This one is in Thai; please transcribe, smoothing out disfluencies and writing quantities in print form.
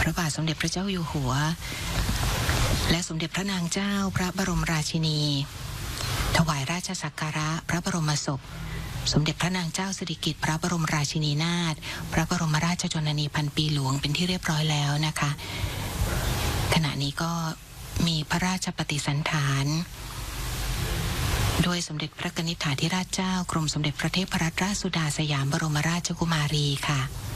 พระบาทสมเด็จพระเจ้าอยู่หัวและสมเด็จพระนางเจ้าพระบรมราชินีถวายราชสักการะพระบรมศพสมเด็จพระนางเจ้าสิริกิติ์พระบรมราชินีนาถพระบรมราชชนนีพันปีหลวงเป็นที่เรียบร้อยแล้วนะคะขณะนี้ก็มีพระราชปฏิสันถานโดยสมเด็จพระกนิษฐาธิราชเจ้ากรมสมเด็จพระเทพรัตนราชสุดาสยามบรมราชกุมารีค่ะ